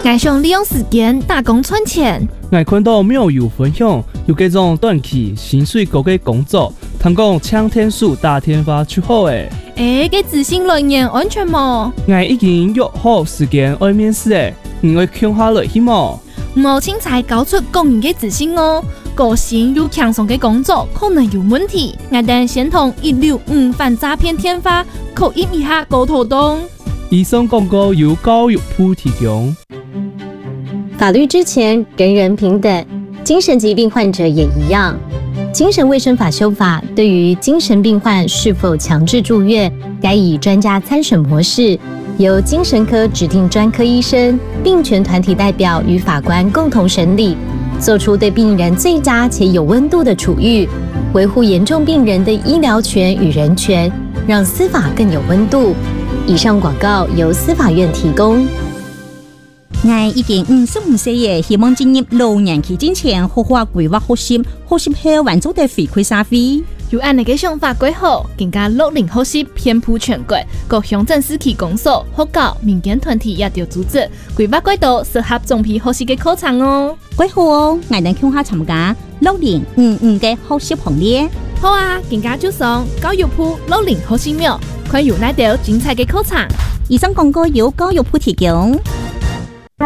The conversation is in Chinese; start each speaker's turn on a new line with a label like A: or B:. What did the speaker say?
A: 我想利用时间打工赚钱。
B: 我看到庙友分享有这种短期薪水高的工作，听讲抢天数打天发出好诶。
A: 给执行人员安全吗？
B: 我已经约好时间要面试诶，你会看下来去吗？
A: 无清才搞出公营的自信哦，个性又轻松的工作可能有问题。我等先同165反诈骗天发口音一下沟通。
B: 以上广告由教育部提供。
C: 法律之前人人平等，精神疾病患者也一样。精神卫生法修法对于精神病患是否强制住院，该以专家参审模式，由精神科指定专科医生、病权团体代表与法官共同审理，做出对病人最佳且有温度的处遇，维护严重病人的医疗权与人权，让司法更有温度。以上广告由司法院提供。
D: 我已经55岁了，希望进入老年期之前好好规划学习后完做的回馈社会。
A: 有按你嘅想法规好，更加60后学遍布全国，各乡镇市区公所、学校、民间团体也要组织规划轨道，适合总批学习嘅课程哦。
D: 规好哦，我能向下参加6055嘅学习行列。
A: 好啊，更加就上教育部60后学秒，看有哪条精彩嘅课程。
D: 以上广告由教育部提供。